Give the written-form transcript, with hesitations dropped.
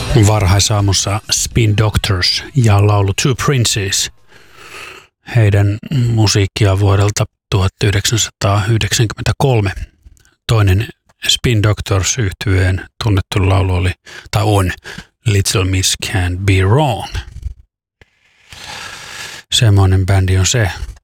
Varhaisaamussa Spin Doctors ja laulu Two Princes. Heidän musiikkia vuodelta 1993. Toinen Spin Doctors -yhtyeen tunnettu laulu oli, tai on, Little Miss Can't Be Wrong. Semmoinen bändi on se.